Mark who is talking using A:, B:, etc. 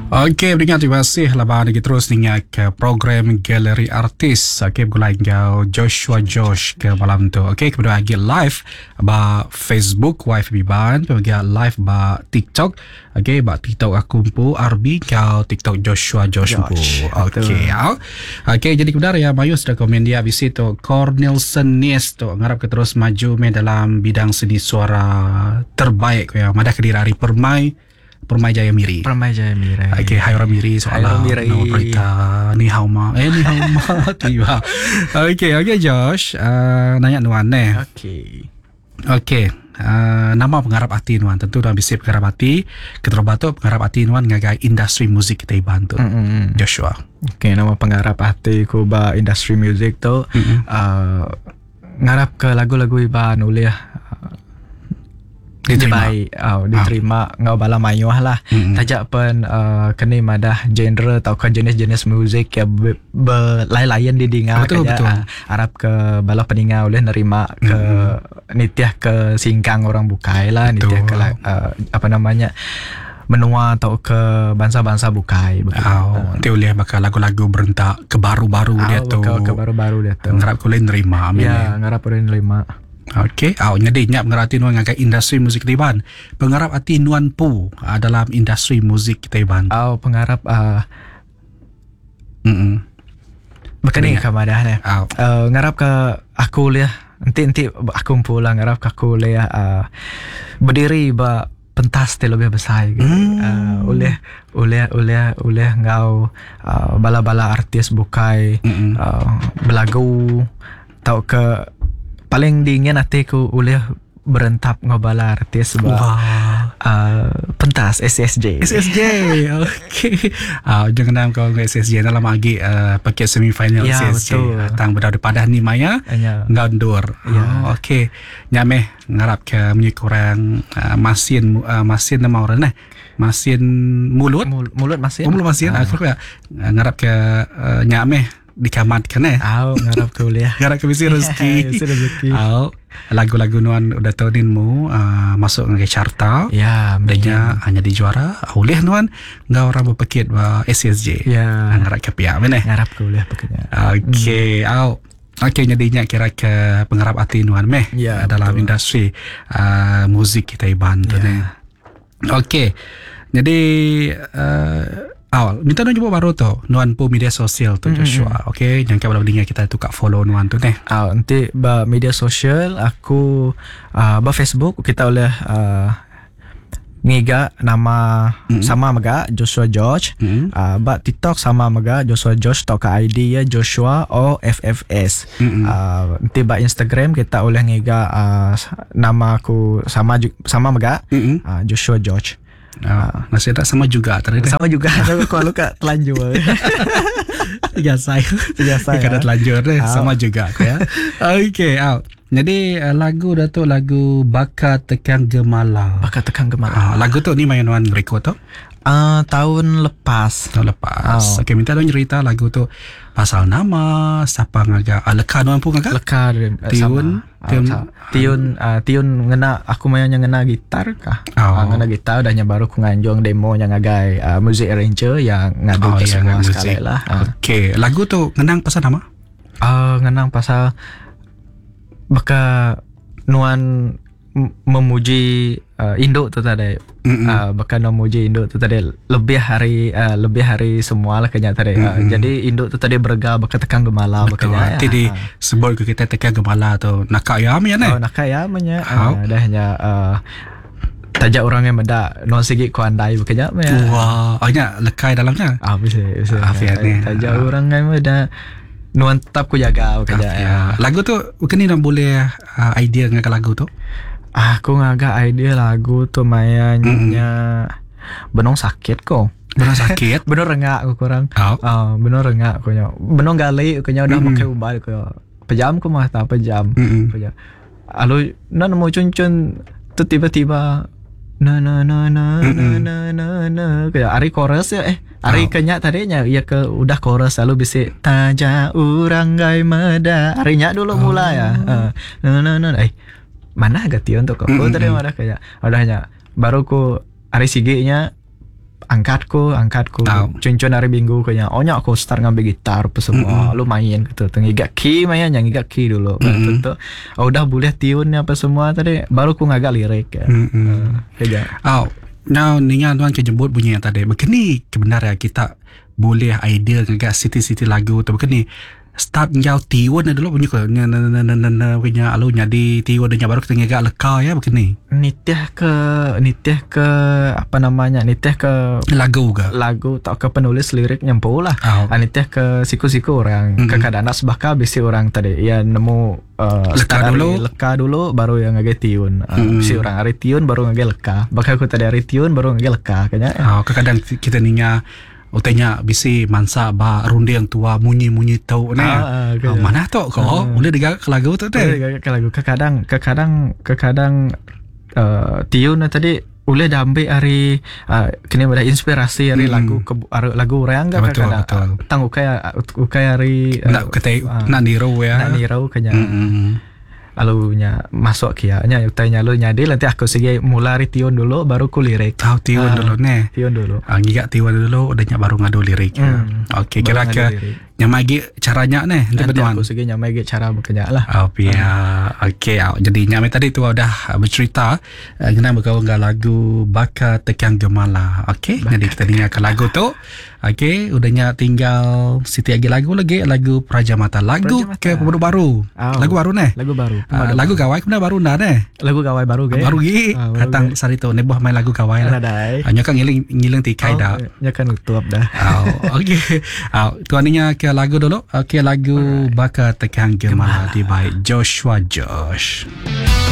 A: Okey, beringat terima kasih laban lagi terus dengan ke program Galeri Artis. Okey, bergulai dengan Joshua Josh ke malam tu. Okey, kemudian lagi live ba Facebook YFB Ban, kemudian live ba TikTok. Okey, ba TikTok aku pun RB kau TikTok Joshua Josh pun. Okey, okey, jadi kemudian ya Mayu sudah komen dia habis itu Cornelson Nies tu ngarap ke terus maju dalam bidang seni suara terbaik ya. Madah ke diri Permai Jaya Miri. Okey, hai orang Miri soalan nama berita ni hao ma. Tiba. Okey Josh, nanya nuan Okey. Nama penggarap hati nuan tentu dalam bisip penggarap hati keterbatuk penggarap hati nuan ngagai industri muzik kita bantu. Joshua.
B: Okey, nama penggarap hati ku ba industri muzik tu ngarap ke lagu-lagu iba nulis diterima ngau bala mayuh lah. Tajak pun kena madah genre atau ke jenis-jenis muzik yang berlain-lain didengar
A: betul.
B: Harap ke bala pendengar boleh nerima ke nitiah ke singkang orang bukai lah, nitiah ke menua atau ke bangsa-bangsa bukai begitu.
A: Nanti boleh bakal lagu-lagu berentak ke baru-baru dia tu.
B: Ke baru-baru dia tu.
A: Ngarap boleh nerima.
B: Ya, ngarap boleh nerima.
A: Okey, nyadi nyap mengerti nuan ngagai industri muzik Taiwan. Pengarap hati nuan pu dalam industri muzik Taiwan.
B: Pengarap berkini ke madah ni. Ngarap ke aku liah nanti aku pula ngarap ke aku liah berdiri ba pentas lebih besar gitu. Oleh ngau bala-bala artis bukai belagu tau ke paling dingin hatiku oleh berentap ngobala artis pentas SSJ.
A: Okey. Jangan nama kau ke SSJ dalam lagi paket semifinal SSJ. Tang berada padah ni Maya ngandur. Okey. Nyameh ngarap ke menyi kurang masin nama orang masin mulut masin. Mulut masin. Aku ngarap ke nyameh dikamat kan
B: ngarap kuliah
A: ngarap ke misi rezeki lagu-lagu nuan udah tahunin mu masuk ke carta adanya hanya dijuara oleh nuan ngau orang berpekit SSJ ngarap ke pihak mana
B: ngarap kuliah pokoknya.
A: Okey nyadinya kira ke penggarap hati nuan dalam industri muzik kita iban tu ni. Okey jadi minta nuan jumpa baru tu nuan pu media sosial tu Joshua. Okey, jangan kau dengar kita tu kat follow nuan tu ni.
B: Nanti ba media sosial aku ba Facebook kita oleh ngiga nama sama maga Joshua George. Ba TikTok sama maga Joshua George atau ke ID ya Joshua OFFS. Nanti ba Instagram kita oleh ngiga nama aku sama maga Joshua George.
A: Masih tak sama juga
B: sama juga kalau kat telanjur
A: saya kada telanjur sama juga ya. Okey jadi lagu Datuk lagu Bakar Tekan Gemala. Lagu tu ni main nuan record tu
B: tahun lepas.
A: Okey minta nuan cerita lagu tu pasal nama siapa ngaga leka nuan pun ngaga tiun ngena aku mayanya ngena gitar kah ngena gitar dahnya baru ku nganjong demo yang ngagai music arranger yang ngadu ke semua sekali lah. Okey lagu tu ngenang pasal nama
B: ngenang pasal baka nuan memuji induk tu tadi bahkan memuji induk tu tadi lebih hari semua lah kenya tadi. Jadi induk tu tadi berga baka tekan gemala bakanya
A: jadi sebut ke kita tekan gemala tu nakayam ya
B: nakayamnya dahnya tajak orang yang meda non segi ku andai bakanya
A: hanya lekai dalamnya
B: bisa tajak orang yang meda nuan tetap ku jaga bakanya.
A: Lagu tu kini nak boleh idea dengan lagu tu.
B: Aku ngagak idea lagu tu mayanya benong sakit ko.
A: Benong sakit?
B: Benong rengak aku kurang. Benong rengak ko nya. Benong gali ko nya udah pakai ubah ko. Pejam ko mah tak pejam. Alu nan mau cun-cun tu tiba-tiba na kayak ari chorus ya ari kenya tadinya ya ke udah chorus lalu bisik taja urang gai meda arinya dulu mula ya mana agak tion tu kok tadi ada kayak adanya baru ku ari sige nya angkatku cun-cun hari Minggu kayaknya onyak aku start ngambil gitar apa semua lu main gitu ngigak key main yang ngigak key dulu betul udah boleh tune apa semua tadi baru aku ngagak lirik ya kayak
A: now ninya tuan kejemput bunyi yang tadi begini kebenaran kita boleh idea ngagak city lagu tu begini start ngau tiun dulu bunyi ko punya alu nyadi tiun nya baru kita ngagak leka ya begini
B: nitih ke apa namanya nitih ke lagu tak ke penulis lirik nyampu lah nitih ke siku-siku orang kadang-kadang sebaka bisi orang tadi ya nemu leka dulu baru yang ngage tiun bisi orang hari tiun baru ngage leka bakal aku tadi hari tiun baru ngage leka kayaknya
A: kadang kita ninya utanya bisi mansa ba runde yang tua munyi tau mana tau kok boleh digagak ke lagu tu deh
B: ke lagu kadang tiun tadi boleh dambe hari kini ada inspirasi hari lagu orang enggak kadang tang ukai hari
A: nak niro ya
B: nak niro kanya alunya masuk kianya utanya lu nyadi nanti aku segi mulai tiun dulu baru ku lirik
A: tiun dulu
B: tiun dulu
A: ngigak tiun dulu udahnya baru ngadu lirik okey kira-kira nyamagi caranya nanti
B: betuan aku segi nyamagi cara bekerja lah
A: okey jadi nyamai tadi tu udah bercerita kena berkawan dengan lagu Baka Tekan Gemala okey jadi kita dengarkan lagu tu okey udahnya tinggal Siti lagu Praja Mata lagu ke baru lagu baru lagu gawai kena baru
B: lagu gawai baru
A: datang sari tu neboh main lagu gawai lah hanya kan ngiling tikai dah
B: nya kan utup dah
A: okey tuaninya ke lagu dulu okey lagu Baka Tekan Gemala di by Joshua Josh.